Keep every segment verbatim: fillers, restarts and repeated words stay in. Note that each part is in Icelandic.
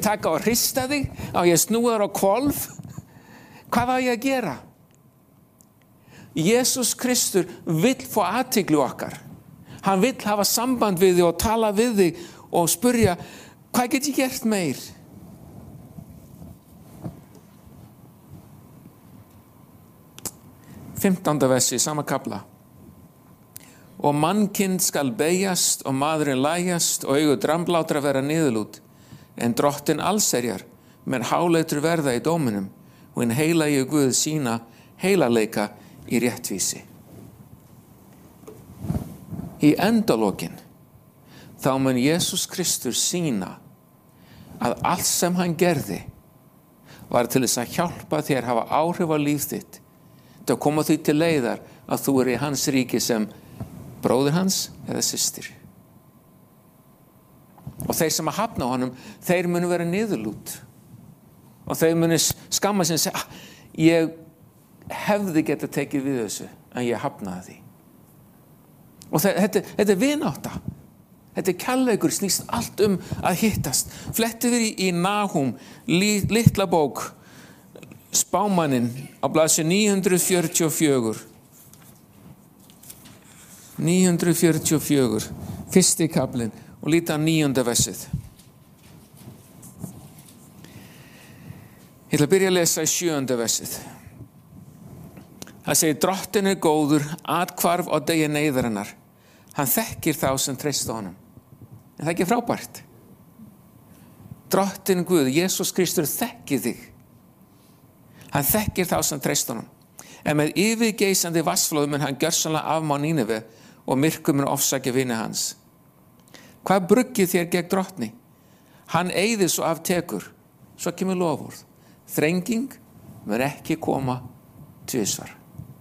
taka og hrista þig? Á ég að snúa þér á hvolf? Hvað á ég að gera? Jesús Kristur vill fá athygli okkar. Hann vill hafa samband við þig og tala við þig og spurja, hvað get ég gert meir? fimmtánda versi, sama kafla. Og mannkind skal beyjast og maðurinn lægjast og augu dramblátra vera niðurlút. En drottin allserjar, menn háleitur verða í dóminum og hinn heilagi Guð sína heilaleika í réttvísi. Í endalokin þá mun Jesús Kristur sína að allt sem hann gerði var til þess að hjálpa þér hafa áhrif á líf þitt, til að koma því til leiðar að þú er í hans ríki sem bróðir hans eða systir. Og þeir sem að hafna honum, þeir munu vera niðurlút. Og þeir munu skamma sig og segja, ég hefði getað tekið við þessu, en ég hafnaði því. Og þetta, þetta er vinátta. Þetta er kærleikur, snýst allt um að hittast. Flettið við í, í Nahum, li, litla bók, spámaninn á blaðsíðu níu hundruð fjörutíu og fjögur. níu hundruð fjörutíu og fjögur, fyrsti kaflinn og líta á níunda versið. Ég ætla að byrja að lesa í sjöunda versið. Það segir, drottin er góður, athvarf á degi neyðarinnar. Hann þekkir þá sem treysta honum. En það er ekki frábært. Drottin Guð, Jesús Kristur þekkir þig. Hann þekkir þá sem treysta honum. En með yfirgeisandi vatnsflóðum mun hann gjörsamlega afmá Níneve og myrkur mun ofsækja vini hans. Hvað bruggið þér gegn drottni? Hann eyðir svo af tekur. Svo kemur loforð. Þrenging mun ekki koma tvisvar.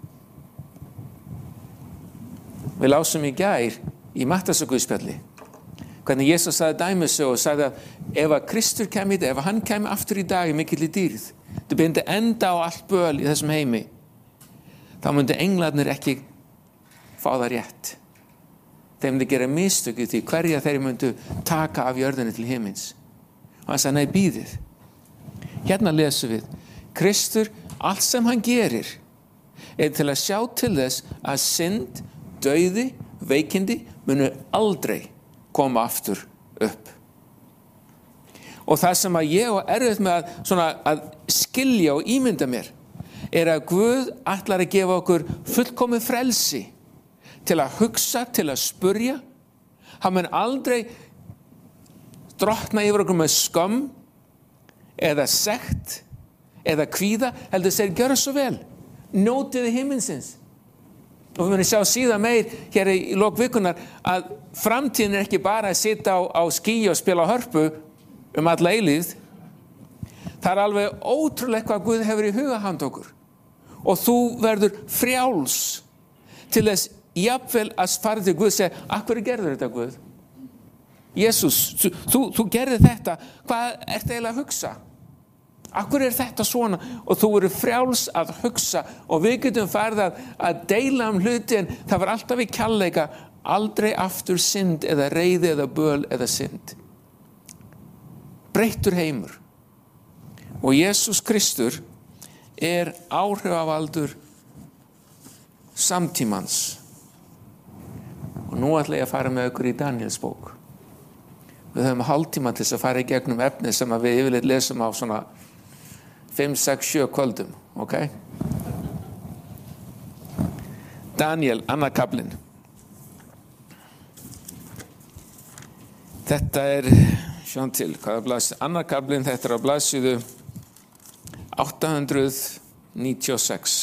Við lásum í gær í Matthæusarguðspjalli hvernig Jesús sagði dæmisögu og sagði að ef að Kristur kæmi, ef hann kæmi aftur í dag í mikilli dýrð, það myndi enda á allt böl í þessum heimi, þá myndi englarnir ekki fá það rétt. Þeir myndi gera mistök í því hverja þeir myndu taka af jörðinni til himins. Og hann sagði, nei, bíðið. Hérna lesum við, Kristur, allt sem hann gerir er til að sjá til þess að synd, dauði, veikindi munu aldrei koma aftur upp. Og það sem að ég og erfitt með að, svona, að skilja og ímynda mér er að Guð ætlar að gefa okkur fullkomið frelsi til að hugsa, til að spurja. Hann mun aldrei drottna yfir okkur með skömm eða sekt eða kvíða, heldur segir, gjörðu svo vel, njótiði himinsins. Og við munum sjá síðan meir hér í lok vikunar að framtíðin er ekki bara að sitja á, á skýi og spila hörpu um alla eilífð. Það er alveg ótrúlega hvað Guð hefur í huga handa okkur. Og þú verður frjáls til þess jafnvel að fara til Guð og segja, af hverju gerður þetta Guð? Jesús, þú, þú, þú gerði þetta, hvað ertu eiginlega að hugsa? Akkur er þetta svona? Og þú eru frjáls að hugsa og við getum farið að, að deila um hluti, en það var alltaf í kærleika, aldrei aftur synd eða reiði eða böl eða synd. Breyttur heimur. Og Jesús Kristur er áhrifavaldur samtímans. Og nú ætla ég að fara með ykkur í Daniels bók. Við höfum hálftíma til þess að fara í gegnum efni sem að við yfirleitt lesum á svona fimm, sex, sjö kvöldum, ok? Daniel, annar kaflinn. Þetta er, sjáum til, hvað er blaðsíðu? Annar kaflinn, þetta er á blaðsíðu átta hundruð níutíu og sex.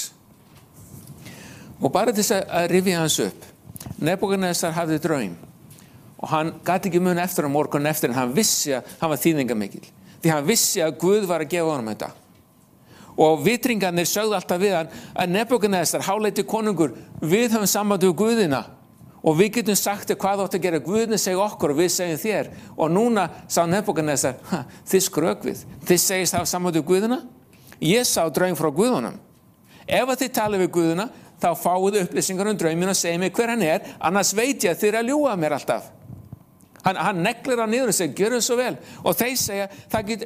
Og bara til þess að rifja hans upp. Nebúkadnesar hafði draum og hann gat ekki mun eftir á morgun eftir, en hann vissi að hann var þýðingamikil. Því hann vissi að Guð var að gefa honum þetta. Og vitringarnir sögðu alltaf við hann að Nebúkadnesar, háleiti konungur, við höfum samband við Guðina og við getum sagt þér hvað þú átt að gera. Guðin segir okkur og við segjum þér. Og núna sá Nebúkadnesar, þið skrökvið, þið segist hafa samband við Guðina. Ég sá draum frá Guðunum. Ef að þið tala við Guðina, þá fáið upplýsingar um drauminn og segið mig hver hann er, annars veit ég að þið er að ljúga mér alltaf. Hann, hann neglir á niður og segir, gjörðu svo vel. Og þeir segja, það get,